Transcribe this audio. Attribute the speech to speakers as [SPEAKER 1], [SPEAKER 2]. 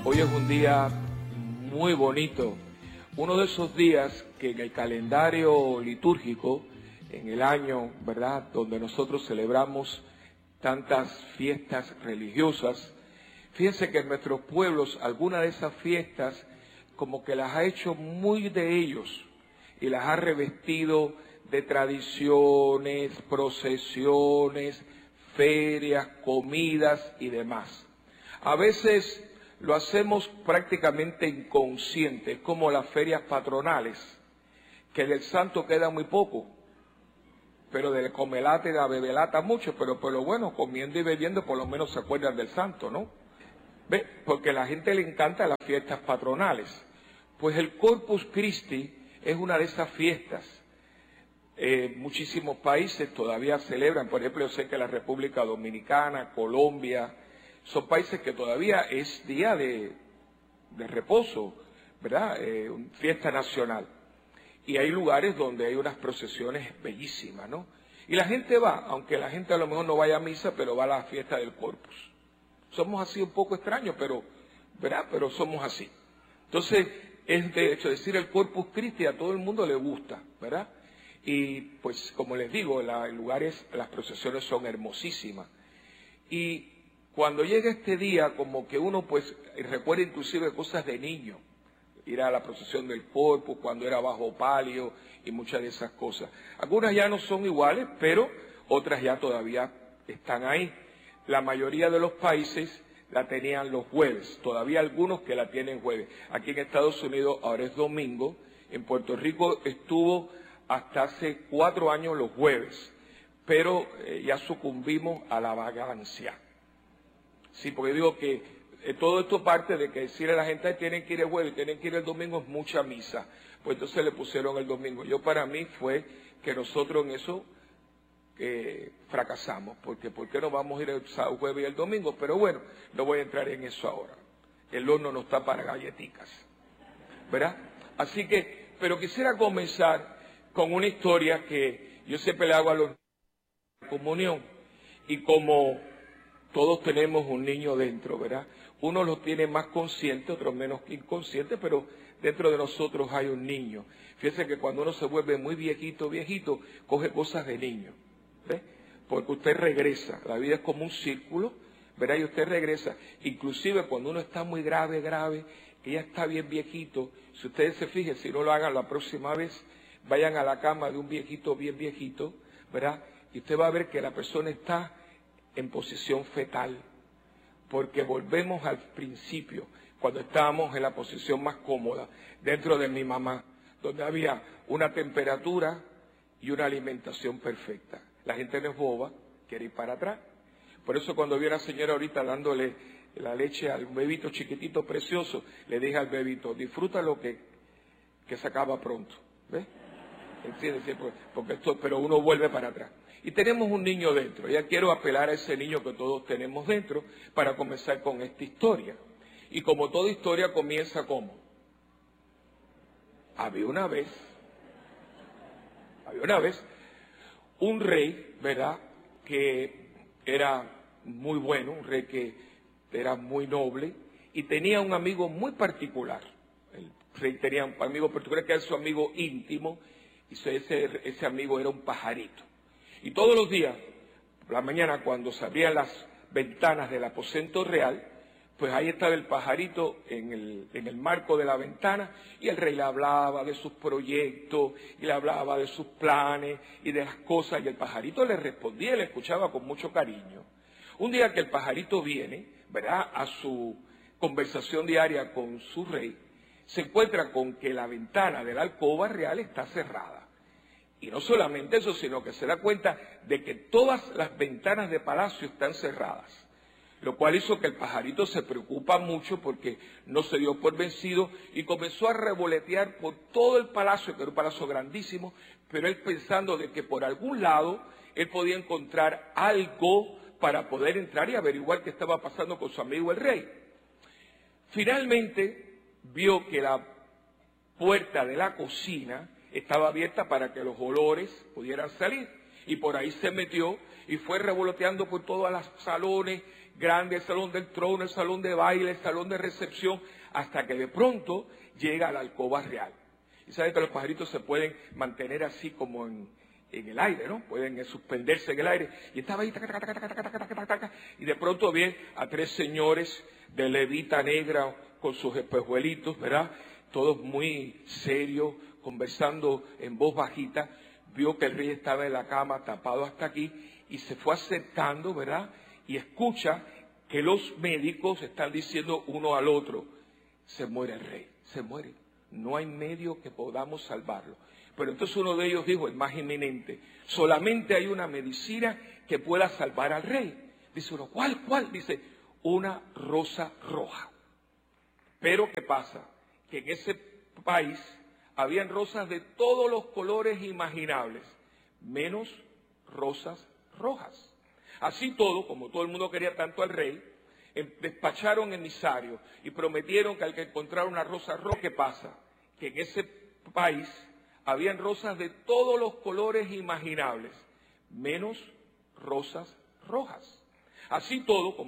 [SPEAKER 1] Hoy es un día muy bonito, uno de esos días que en el calendario litúrgico, en el año, ¿verdad?, donde nosotros celebramos tantas fiestas religiosas. Fíjense que en nuestros pueblos algunas de esas fiestas como que las ha hecho muy de ellos y las ha revestido de tradiciones, procesiones, ferias, comidas y demás. A veces lo hacemos prácticamente inconsciente, como las ferias patronales, que del santo queda muy poco, pero del comelata y de la bebelata mucho, pero por lo bueno, comiendo y bebiendo por lo menos se acuerdan del santo, ¿no? ¿Ve? Porque a la gente le encantan las fiestas patronales. Pues el Corpus Christi es una de esas fiestas. Muchísimos países todavía celebran, por ejemplo, yo sé que la República Dominicana, Colombia, son países que todavía es día de reposo, ¿verdad? Fiesta nacional. Y hay lugares donde hay unas procesiones bellísimas, ¿no? Y la gente va, aunque la gente a lo mejor no vaya a misa, pero va a la fiesta del Corpus. Somos así un poco extraños, pero, ¿verdad? Pero somos así. Entonces, es de hecho decir el Corpus Christi a todo el mundo le gusta, ¿verdad? Y pues, como les digo, lugares, las procesiones son hermosísimas. Y cuando llega este día, como que uno pues recuerda inclusive cosas de niño, ir a la procesión del Corpus cuando era bajo palio y muchas de esas cosas. Algunas ya no son iguales, pero otras ya todavía están ahí. La mayoría de los países la tenían los jueves, todavía algunos que la tienen jueves. Aquí en Estados Unidos ahora es domingo, en Puerto Rico estuvo hasta hace 4 años los jueves, pero ya sucumbimos a la vagancia. Sí, porque digo que todo esto parte de que decirle a la gente tienen que ir el jueves, tienen que ir el domingo, es mucha misa. Pues entonces le pusieron el domingo. Para mí fue que nosotros en eso fracasamos, porque ¿por qué no vamos a ir el jueves y el domingo? Pero bueno, no voy a entrar en eso ahora. El horno no está para galletitas, ¿verdad? Así que, pero quisiera comenzar con una historia que yo siempre le hago a los niños de comunión, y como todos tenemos un niño dentro, ¿verdad? Uno lo tiene más consciente, otros menos inconsciente, pero dentro de nosotros hay un niño. Fíjense que cuando uno se vuelve muy viejito, coge cosas de niño, ¿ves? Porque usted regresa, la vida es como un círculo, ¿verdad? Y usted regresa, inclusive cuando uno está muy grave, que ya está bien viejito, si ustedes se fijan, si no lo hagan la próxima vez, vayan a la cama de un viejito bien viejito, ¿verdad? Y usted va a ver que la persona está en posición fetal, porque volvemos al principio, cuando estábamos en la posición más cómoda, dentro de mi mamá, donde había una temperatura y una alimentación perfecta. La gente no es boba, quiere ir para atrás. Por eso cuando vi a la señora ahorita dándole la leche al bebito chiquitito precioso, le dije al bebito, disfruta lo que se acaba pronto, ¿ves? ¿Entiendes? Pero uno vuelve para atrás. Y tenemos un niño dentro. Ya quiero apelar a ese niño que todos tenemos dentro para comenzar con esta historia. Y como toda historia comienza como: había una vez un rey, ¿verdad?, que era muy bueno, un rey que era muy noble y tenía un amigo muy particular. El rey tenía un amigo particular que era su amigo íntimo, y ese amigo era un pajarito. Y todos los días, por la mañana, cuando se abrían las ventanas del aposento real, pues ahí estaba el pajarito en el marco de la ventana, y el rey le hablaba de sus proyectos, y le hablaba de sus planes, y de las cosas, y el pajarito le respondía y le escuchaba con mucho cariño. Un día que el pajarito viene, ¿verdad?, a su conversación diaria con su rey, se encuentra con que la ventana de la alcoba real está cerrada. Y no solamente eso, sino que se da cuenta de que todas las ventanas de palacio están cerradas, lo cual hizo que el pajarito se preocupa mucho porque no se dio por vencido y comenzó a revolotear por todo el palacio, que era un palacio grandísimo, pero él pensando de que por algún lado él podía encontrar algo para poder entrar y averiguar qué estaba pasando con su amigo el rey. Finalmente vio que la puerta de la cocina estaba abierta para que los olores pudieran salir, y por ahí se metió y fue revoloteando por todos los salones, grande, el salón del trono, el salón de baile, el salón de recepción, hasta que de pronto llega a la alcoba real. Y saben que los pajaritos se pueden mantener así como en el aire, ¿no? Pueden suspenderse en el aire. Y estaba ahí, taca, taca, taca, taca, taca, taca, taca, y de pronto ve a 3 señores de levita negra con sus espejuelitos, ¿verdad? Todos muy serios, conversando en voz bajita. Vio que el rey estaba en la cama tapado hasta aquí y se fue acercando, ¿verdad? Y escucha que los médicos están diciendo uno al otro: se muere el rey, se muere. No hay medio que podamos salvarlo. Pero entonces uno de ellos dijo, el más inminente: solamente hay una medicina que pueda salvar al rey. Dice uno, ¿cuál? Dice, una rosa roja. Pero ¿qué pasa? Que en ese país habían rosas de todos los colores imaginables, menos rosas rojas. Así todo, como todo el mundo quería tanto al rey, despacharon emisarios y prometieron que al que encontrara una rosa roja, ¿qué pasa? Que en ese país habían rosas de todos los colores imaginables, menos rosas rojas. Así todo, como